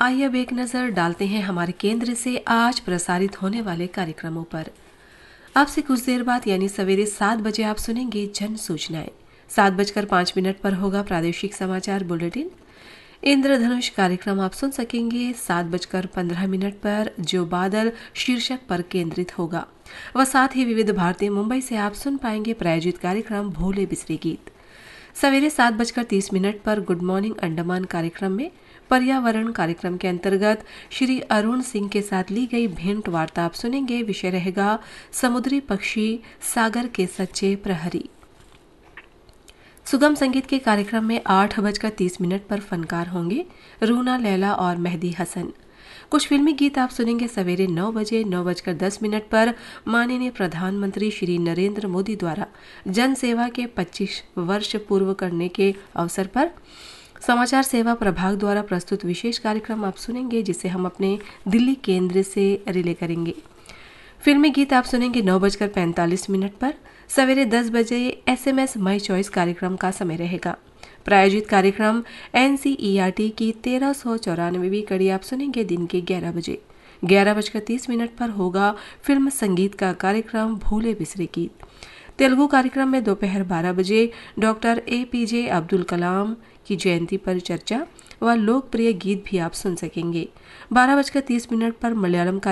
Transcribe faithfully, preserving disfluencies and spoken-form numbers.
आइए अब एक नज़र डालते हैं हमारे केंद्र से आज प्रसारित होने वाले कार्यक्रमों पर। आपसे कुछ देर बाद यानी सवेरे सात बजे आप सुनेंगे जन सूचनाएं। सात बजकर पाँच मिनट पर होगा प्रादेशिक समाचार बुलेटिन। इंद्रधनुष कार्यक्रम आप सुन सकेंगे सात बजकर पंद्रह मिनट पर, जो बादल शीर्षक पर केंद्रित होगा। वह साथ ही विविध भारती मुंबई से आप सुन पाएंगे प्रायोजित कार्यक्रम भोले बिसरे गीत। सवेरे सात बजकर तीस मिनट पर गुड मॉर्निंग अंडमान कार्यक्रम में पर्यावरण कार्यक्रम के अंतर्गत श्री अरुण सिंह के साथ ली गई भेंट वार्ता आप सुनेंगे। विषय रहेगा समुद्री पक्षी सागर के सच्चे प्रहरी। सुगम संगीत के कार्यक्रम में आठ बजकर तीस मिनट पर फनकार होंगे रूना लैला और मेहदी हसन। कुछ फिल्मी गीत आप सुनेंगे सवेरे नौ बजे। नौ बजकर दस मिनट पर माननीय प्रधानमंत्री श्री नरेंद्र मोदी द्वारा जन सेवा के पच्चीस वर्ष पूर्व करने के अवसर पर समाचार सेवा प्रभाग द्वारा प्रस्तुत विशेष कार्यक्रम आप सुनेंगे, जिसे हम अपने दिल्ली केंद्र से रिले करेंगे। फिल्मी गीत आप सुनेंगे नौ बजकर पैंतालीस मिनट पर। सवेरे दस बजे एसएमएस माई चॉइस कार्यक्रम का समय रहेगा। प्रायोजित कार्यक्रम एनसीईआरटी की तेरह सौ चौरानवेवीं कड़ी आप सुनेंगे दिन के ग्यारह बजे। ग्यारह बजकर तीस मिनट पर होगा फिल्म संगीत का कार्यक्रम भूले बिसरे गीत। तेलुगु कार्यक्रम में दोपहर बारह बजे डॉक्टर एपीजे अब्दुल कलाम की जयंती पर चर्चा व लोकप्रिय गीत भी आप सुन सकेंगे। बारह बजकर तीस मिनट पर मलयालम